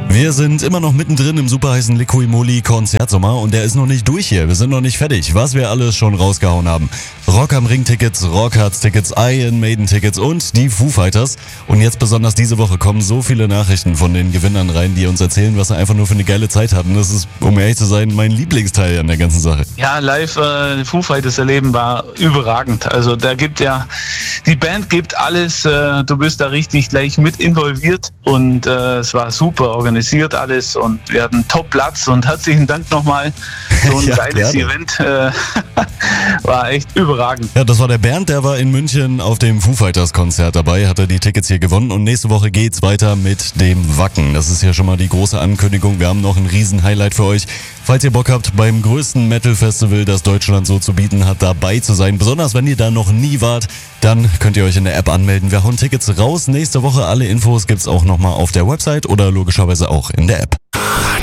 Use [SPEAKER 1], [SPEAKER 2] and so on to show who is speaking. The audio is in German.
[SPEAKER 1] Wir sind immer noch mittendrin im superheißen Liqui-Moly Konzertsommer und der ist noch nicht durch hier. Wir sind noch nicht fertig, was wir alles schon rausgehauen haben. Rock am Ring Tickets, Rockharz Tickets, Iron Maiden Tickets und die Foo Fighters. Und jetzt besonders diese Woche kommen so viele Nachrichten von den Gewinnern rein, die uns erzählen, was sie einfach nur für eine geile Zeit hatten. Das ist, um ehrlich zu sein, mein Lieblingsteil an der ganzen Sache.
[SPEAKER 2] Ja, live Foo Fighters erleben war überragend. Also da gibt ja, die Band gibt alles, du bist da richtig gleich mit involviert und es war super organisiert alles und wir hatten Top-Platz und herzlichen Dank nochmal. So ein
[SPEAKER 1] Ja,
[SPEAKER 2] geiles
[SPEAKER 1] gerne.
[SPEAKER 2] Event war echt überragend.
[SPEAKER 1] Ja, das war der Bernd, der war in München auf dem Foo Fighters Konzert dabei, hat er die Tickets hier gewonnen und nächste Woche geht's weiter mit dem Wacken. Das ist ja schon mal die große Ankündigung. Wir haben noch ein Riesen-Highlight für euch. Falls ihr Bock habt, beim größten Metal-Festival, das Deutschland so zu bieten hat, dabei zu sein, besonders wenn ihr da noch nie wart, dann könnt ihr euch in der App anmelden. Wir hauen Tickets raus. Nächste Woche alle Infos gibt's auch nochmal auf der Website oder logischerweise auch in der App.